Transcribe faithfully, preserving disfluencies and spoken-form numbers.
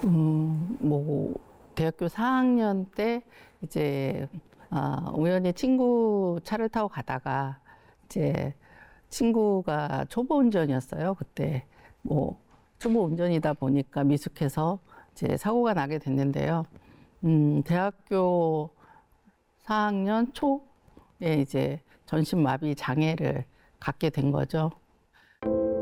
음, 뭐, 대학교 사 학년 때 이제, 아, 우연히 친구 차를 타고 가다가 이제 친구가 초보 운전이었어요. 그때 뭐, 초보 운전이다 보니까 미숙해서 이제 사고가 나게 됐는데요. 음, 대학교 사 학년 초에 이제 전신마비 장애를 갖게 된 거죠.